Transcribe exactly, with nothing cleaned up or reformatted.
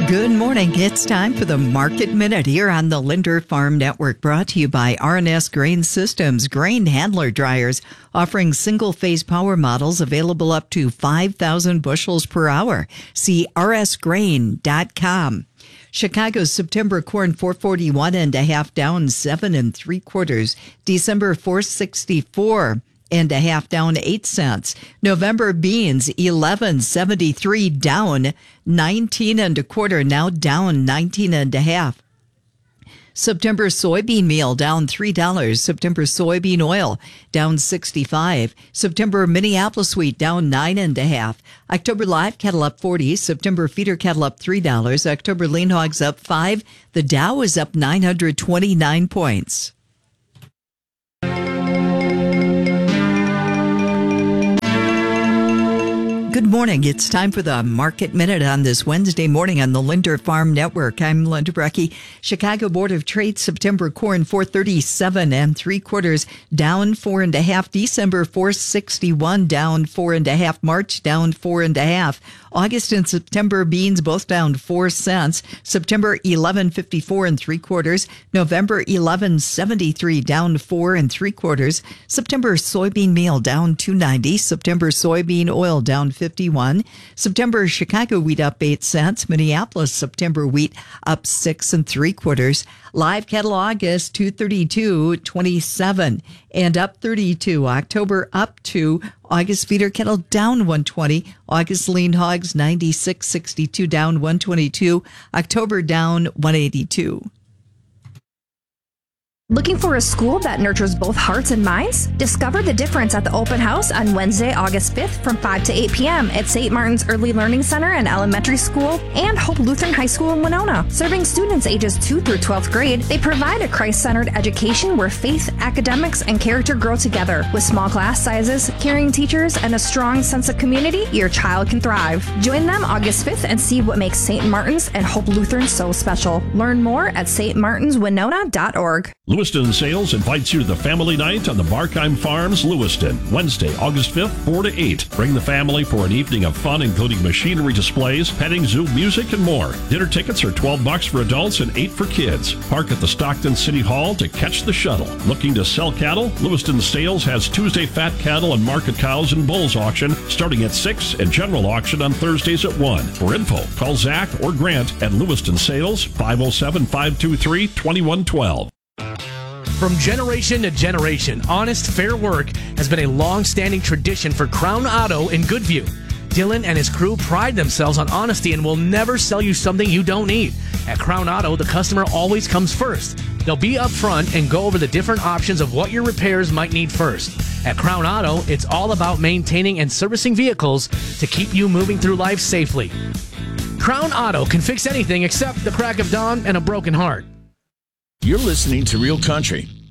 Good morning. It's time for the Market Minute here on the Linder Farm Network, brought to you by R and S Grain Systems Grain Handler Dryers, offering single-phase power models available up to five thousand bushels per hour. See r s grain dot com. Chicago's September corn four forty-one and a half down seven and three quarters. December four sixty-four and a half down eight cents. November beans eleven seventy-three down nineteen and a quarter, now down nineteen and a half. September soybean meal down three dollars. September soybean oil down sixty-five. September Minneapolis wheat down nine and a half. October live cattle up forty. September feeder cattle up three dollars. October lean hogs up five. The Dow is up nine hundred twenty-nine points. Good morning. It's time for the Market Minute on this Wednesday morning on the Linder Farm Network. I'm Linda Brecky. Chicago Board of Trade September corn four thirty-seven and three quarters, down four and a half. December four sixty-one, down four and a half. March down four and a half. August and September beans both down four cents. September eleven fifty-four and three quarters. November eleven seventy-three, down four and three quarters. September soybean meal down two ninety. September soybean oil down fifty-one. September Chicago wheat up eight cents. Minneapolis September wheat up six and three quarters. Live cattle August two thirty-two twenty-seven and up thirty-two. October up two. August feeder cattle down one twenty. August lean hogs ninety-six sixty-two, down one twenty-two. October down one eighty-two. Looking for a school that nurtures both hearts and minds? Discover the difference at the open house on Wednesday, August fifth from five to eight p.m. at Saint Martin's Early Learning Center and Elementary School and Hope Lutheran High School in Winona. Serving students ages two through twelfth grade, they provide a Christ-centered education where faith, academics, and character grow together. With small class sizes, caring teachers, and a strong sense of community, your child can thrive. Join them August fifth and see what makes Saint Martin's and Hope Lutheran so special. Learn more at s t martins winona dot org. Lewiston Sales invites you to the family night on the Barkheim Farms, Lewiston, Wednesday, August fifth, four to eight. Bring the family for an evening of fun, including machinery displays, petting zoo, music, and more. Dinner tickets are twelve bucks for adults and eight for kids. Park at the Stockton City Hall to catch the shuttle. Looking to sell cattle? Lewiston Sales has Tuesday fat cattle and market cows and bulls auction starting at six and general auction on Thursdays at one. For info, call Zach or Grant at Lewiston Sales, five oh seven, five two three, two one one two. From generation to generation, honest, fair work has been a long-standing tradition for Crown Auto in Goodview. Dylan and his crew pride themselves on honesty and will never sell you something you don't need. At Crown Auto, the customer always comes first. They'll be upfront and go over the different options of what your repairs might need first. At Crown Auto, it's all about maintaining and servicing vehicles to keep you moving through life safely. Crown Auto can fix anything except the crack of dawn and a broken heart. You're listening to Real Country